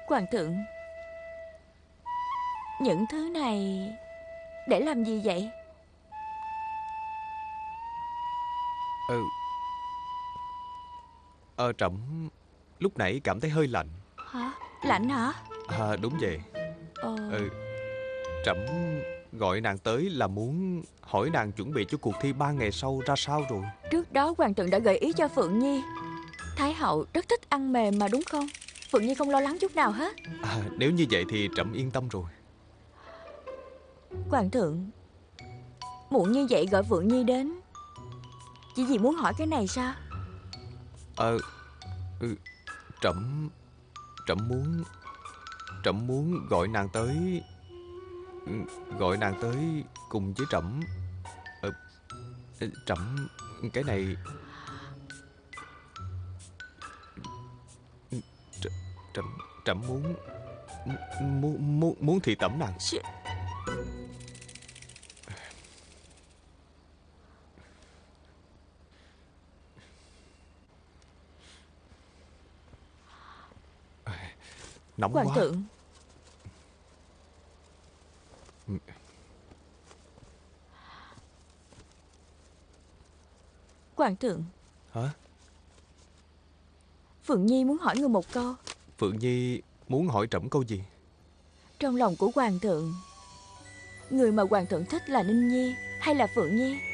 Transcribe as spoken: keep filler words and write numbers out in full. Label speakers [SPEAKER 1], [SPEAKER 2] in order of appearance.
[SPEAKER 1] Hoàng thượng, những thứ này để làm gì vậy?
[SPEAKER 2] Ừ. Ờ trẫm lúc nãy cảm thấy hơi lạnh.
[SPEAKER 1] Hả? Lạnh hả?
[SPEAKER 2] À đúng vậy.
[SPEAKER 1] Ờ...
[SPEAKER 2] Ừ. Trẫm gọi nàng tới là muốn hỏi nàng chuẩn bị cho cuộc thi ba ngày sau ra sao rồi.
[SPEAKER 1] Trước đó hoàng thượng đã gợi ý cho Phượng Nhi. Thái hậu rất thích ăn mềm mà đúng không? Phượng Nhi không lo lắng chút nào hết.
[SPEAKER 2] À, nếu như vậy thì trẫm yên tâm rồi.
[SPEAKER 1] Hoàng thượng, muộn như vậy gọi Phượng Nhi đến chỉ vì muốn hỏi cái này sao?
[SPEAKER 2] Ờ ừ, Trẫm Trẫm muốn Trẫm muốn gọi nàng tới. ừ, Gọi nàng tới cùng với trẫm. ờ, Trẫm cái này tr- Trẫm Trẫm muốn Muốn muốn muốn thị tẩm nàng. Nóng
[SPEAKER 1] Hoàng
[SPEAKER 2] quá.
[SPEAKER 1] thượng, Hoàng thượng,
[SPEAKER 2] Hả?
[SPEAKER 1] Phượng Nhi muốn hỏi người một câu.
[SPEAKER 2] Phượng Nhi muốn hỏi trẫm câu gì?
[SPEAKER 1] Trong lòng của hoàng thượng, người mà hoàng thượng thích là Ninh Nhi hay là Phượng Nhi?